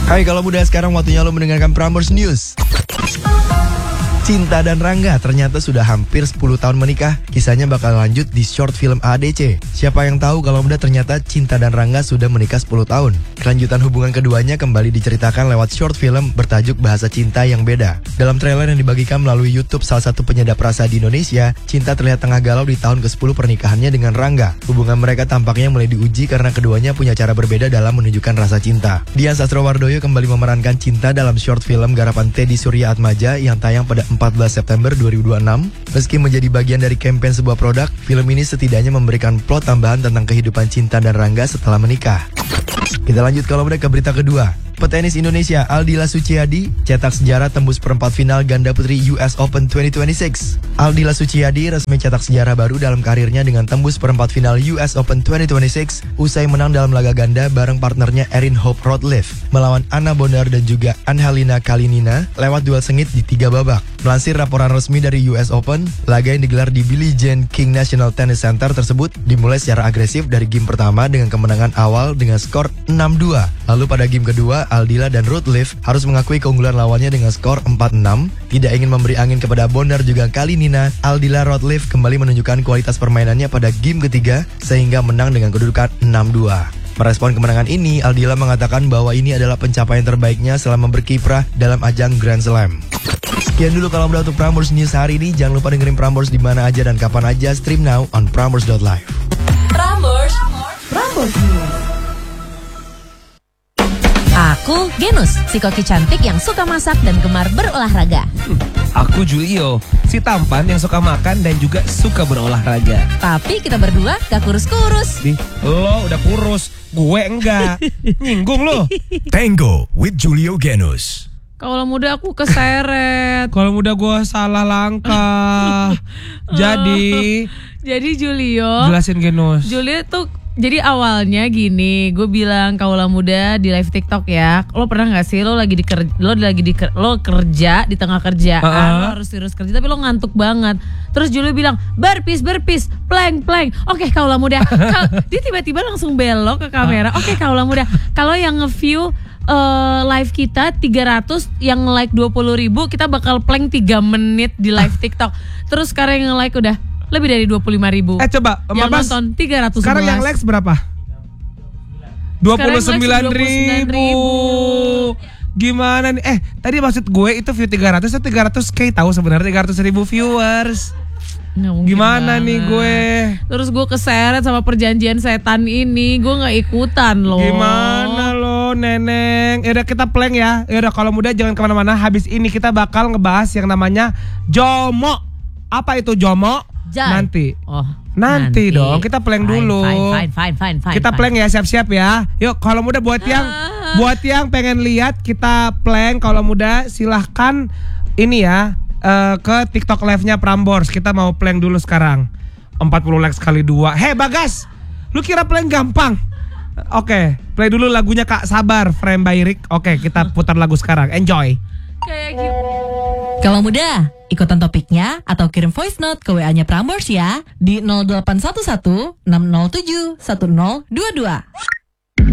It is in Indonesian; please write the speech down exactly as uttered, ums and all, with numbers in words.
Hai, kalau muda, sekarang waktunya lo mendengarkan Prambors News. Cinta dan Rangga ternyata sudah hampir sepuluh tahun menikah. Kisahnya bakal lanjut di short film A D C. Siapa yang tahu kalau muda ternyata Cinta dan Rangga sudah menikah sepuluh tahun. Kelanjutan hubungan keduanya kembali diceritakan lewat short film bertajuk Bahasa Cinta Yang Beda. Dalam trailer yang dibagikan melalui YouTube salah satu penyedap rasa di Indonesia, Cinta terlihat tengah galau di tahun kesepuluh pernikahannya dengan Rangga. Hubungan mereka tampaknya mulai diuji karena keduanya punya cara berbeda dalam menunjukkan rasa cinta. Dian Sastrowardoyo kembali memerankan Cinta dalam short film garapan Teddy Surya Atmaja yang tayang pada empat belas September dua ribu dua puluh enam. Meski menjadi bagian dari kampanye sebuah produk, film ini setidaknya memberikan plot tambahan tentang kehidupan Cinta dan Rangga setelah menikah. Kita lanjut kalau udah ke berita kedua. Petenis Indonesia Aldila Suciadi cetak sejarah tembus perempat final ganda putri U S Open dua ribu dua puluh enam. Aldila Suciadi resmi cetak sejarah baru dalam karirnya dengan tembus perempat final U S Open dua ribu dua puluh enam usai menang dalam laga ganda bareng partnernya Erin Hope Rotliffe melawan Anna Bondar dan juga Angelina Kalinina lewat duel sengit di tiga babak. Melansir laporan resmi dari U S Open, laga yang digelar di Billie Jean King National Tennis Center tersebut dimulai secara agresif dari game pertama dengan kemenangan awal dengan skor enam dua. Lalu pada game kedua, Aldila dan Rotliffe harus mengakui keunggulan lawannya dengan skor empat enam. Tidak ingin memberi angin kepada Bondar juga Kalinina, Aldila Rotliffe kembali menunjukkan kualitas permainannya pada game ketiga sehingga menang dengan kedudukan enam dua. Merespon kemenangan ini, Aldila mengatakan bahwa ini adalah pencapaian terbaiknya selama berkiprah dalam ajang Grand Slam. Sekian dulu kalau udah untuk Prambors News hari ini. Jangan lupa dengerin Prambors di mana aja dan kapan aja. Stream now on prambors dot live. Prambors, Prambors News. Aku Genus, si koki cantik yang suka masak dan gemar berolahraga. Hmm, aku Julio, si tampan yang suka makan dan juga suka berolahraga. Tapi kita berdua gak kurus-kurus. Nih, lo udah kurus, gue enggak. Nyinggung lo. Tango with Julio Genus. Kalau muda aku keseret. Kalau muda gue salah langkah. Jadi Jadi Julio jelasin Genus. Julio tuh jadi awalnya gini, gue bilang kaulah muda di live TikTok ya. Lo pernah nggak sih lo lagi di kerja, lo lagi di lo kerja di tengah kerjaan, uh-uh. lo harus serius kerja tapi lo ngantuk banget. Terus Julio bilang berpis berpis, plank plank. Oke kaulah muda. Kau, dia tiba-tiba langsung belok ke kamera. Oke kaulah muda. Kalau yang nge-view uh, live kita tiga ratus, yang like dua puluh ribu, kita bakal plank tiga menit di live TikTok. Terus sekarang yang like udah lebih dari dua puluh lima ribu. Eh coba yang Mas, nonton tiga ratus sebelas. Sekarang yang likes berapa? dua puluh sembilan ribu. Gimana nih? Eh tadi maksud gue itu view tiga ratus atau tiga ratus k tahu sebenarnya tiga ratus ribu viewers. Gimana banget nih gue? Terus gue keseret sama perjanjian setan ini. Gue gak ikutan loh. Gimana lo neneng? Yaudah kita plank ya. Yaudah kalau muda jangan kemana-mana. Habis ini kita bakal ngebahas yang namanya Jomo. Apa itu Jomo? Jai. Nanti. Oh, nanti, nanti dong. Kita plank fine, dulu. Fine, fine, fine, fine, fine, kita plank ya, siap-siap ya. Yuk, kalau muda buat yang ah. buat yang pengen lihat kita plank, kalau muda silahkan ini ya uh, ke TikTok live-nya Prambors. Kita mau plank dulu sekarang. empat puluh likes kali dua. Hei Bagas, lu kira plank gampang? Oke, okay, play dulu lagunya Kak Sabar, Frame by Rick. Oke, okay, kita putar lagu sekarang. Enjoy. Kayak gitu. Kalau muda, ikutan topiknya atau kirim voice note ke W A-nya Prambors ya di nol delapan satu satu enam nol tujuh satu nol dua dua.